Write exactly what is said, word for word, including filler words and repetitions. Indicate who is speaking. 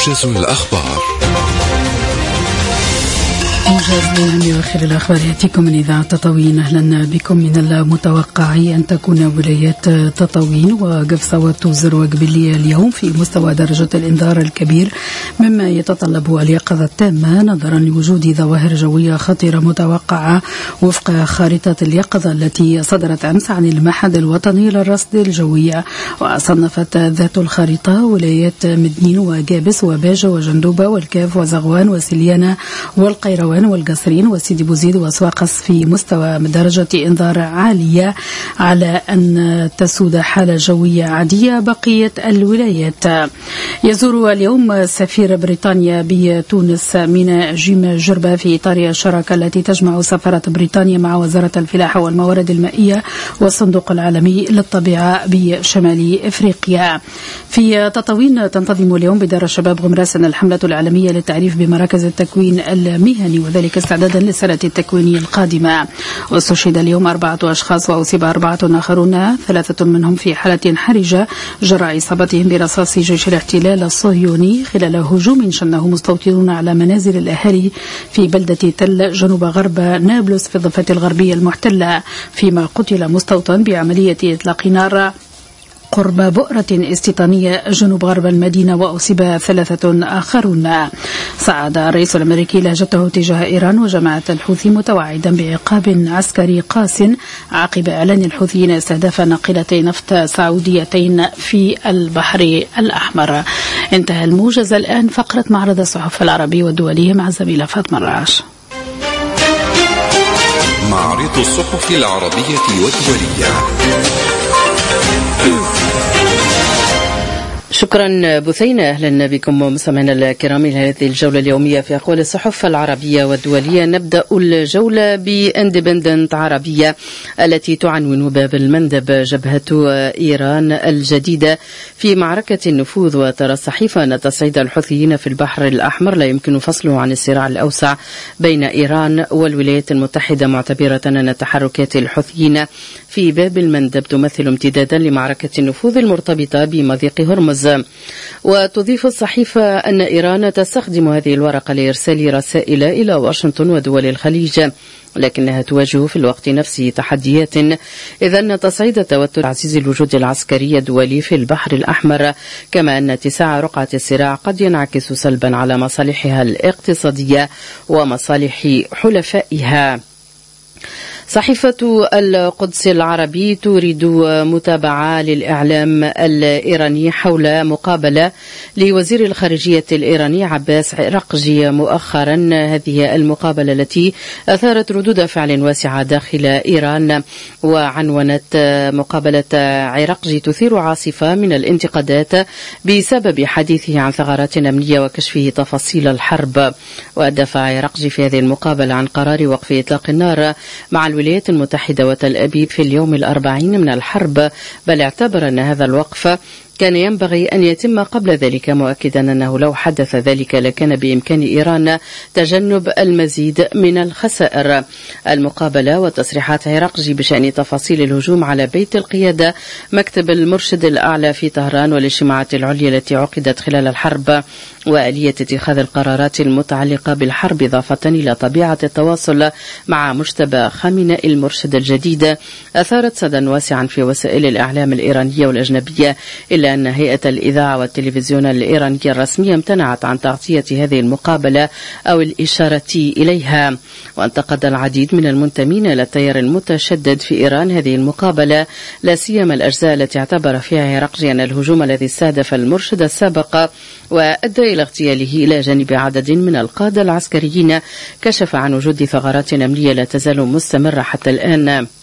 Speaker 1: موجز الأخبار.
Speaker 2: موجز لأهم آخر الأخبار يأتيكم من إذاعة تطاوين. أهلا بكم. من المتوقع أن تكون ولاية تطاوين وقفصة وتوزر وقبلية اليوم في مستوى درجة الإنذار الكبير، مما يتطلب اليقظة التامة نظرا لوجود ظواهر جوية خطيرة متوقعة وفق خارطة اليقظة التي صدرت أمس عن المعهد الوطني للرصد الجوي. وصنفت ذات الخريطة ولايات مدنين وقابس وباجة وجندوبة والكاف وزغوان وسليانة والقيروان والقصرين وسيدي بوزيد وسواقس في مستوى درجة إنذار عالية، على أن تسود حالة جوية عادية بقية الولايات. يزور اليوم سفير بريطانيا بتونس ميناء جيم جربة في إطار الشراكة التي تجمع سفارة بريطانيا مع وزارة الفلاحة والموارد المائية والصندوق العالمي للطبيعة بشمال إفريقيا. في تطاوين تنتظم اليوم بدار الشباب غمراسن الحملة العالمية للتعريف بمراكز التكوين المهني، وذلك استعدادا للسنة التكوينية القادمة. واستشهد اليوم أربعة أشخاص وأصيب أربعة آخرون، ثلاثة منهم في حالة حرجة جراء إصابتهم برصاص جيش الاحتلال الصهيوني خلال هجوم شنه مستوطنون على منازل الأهالي في بلدة تل جنوب غرب نابلس في الضفة الغربية المحتلة، فيما قتل مستوطن بعملية إطلاق نار قرب بؤرة استيطانية جنوب غرب المدينة وأصيب ثلاثة آخرون. صعد الرئيس الأمريكي لهجته تجاه إيران وجماعة الحوثي متوعدا بعقاب عسكري قاس عقب إعلان الحوثيين استهداف ناقلتي نفط سعوديتين في البحر الأحمر. انتهى الموجز. الآن فقرة معرض الصحف العربي والدولية مع الزميلة فاطمة الرعاش.
Speaker 1: معرض الصحف العربية والدولية.
Speaker 3: شكرا بثينة. أهلا بكم مستمعينا الكرام إلى هذه الجولة اليومية في أقوال الصحف العربية والدولية. نبدأ الجولة باندبندنت عربية التي تعنون باب المندب جبهة إيران الجديدة في معركة النفوذ. وترى الصحيفة أن تصعيد الحوثيين في البحر الأحمر لا يمكن فصله عن الصراع الأوسع بين إيران والولايات المتحدة، معتبرة أن تحركات الحوثيين في باب المندب تمثل امتدادا لمعركة النفوذ المرتبطة بمضيق هرمز. وتضيف الصحيفة أن إيران تستخدم هذه الورقة لإرسال رسائل إلى واشنطن ودول الخليج، لكنها تواجه في الوقت نفسه تحديات، إذ أن تصعيد توتر تعزيز الوجود العسكري الدولي في البحر الأحمر، كما أن اتساع رقعة الصراع قد ينعكس سلبا على مصالحها الاقتصادية ومصالح حلفائها. صحيفة القدس العربي تورد متابعة للإعلام الإيراني حول مقابلة لوزير الخارجية الإيراني عباس عراقجي مؤخرا. هذه المقابلة التي أثارت ردود فعل واسعة داخل إيران، وعنونت مقابلة عراقجي تثير عاصفة من الانتقادات بسبب حديثه عن ثغرات أمنية وكشفه تفاصيل الحرب. ودافع عراقجي في هذه المقابلة عن قرار وقف إطلاق النار مع الولايات المتحدة وتل أبيب في اليوم الأربعين من الحرب، بل اعتبر أن هذا الوقف كان ينبغي أن يتم قبل ذلك، مؤكدا أنه لو حدث ذلك لكان بإمكان إيران تجنب المزيد من الخسائر. المقابلة وتصريحات عراقجي بشأن تفاصيل الهجوم على بيت القيادة، مكتب المرشد الأعلى في طهران والاجتماعات العليا التي عقدت خلال الحرب، وآلية اتخاذ القرارات المتعلقة بالحرب، إضافة إلى طبيعة التواصل مع مجتبى خامنئي المرشد الجديد، أثارت صدى واسعا في وسائل الإعلام الإيرانية والأجنبية، إلا أن هيئة الإذاعة والتلفزيون الإيرانية الرسمية امتنعت عن تغطية هذه المقابلة أو الإشارة إليها. وانتقد العديد من المنتمين إلى التيار المتشدد في إيران هذه المقابلة، لا سيما الأجزاء التي اعتبر فيها عراقجي أن الهجوم الذي استهدف المرشد السابق وأدى إلى اغتياله إلى جانب عدد من القادة العسكريين كشف عن وجود ثغرات أمنية لا تزال مستمرة حتى الآن.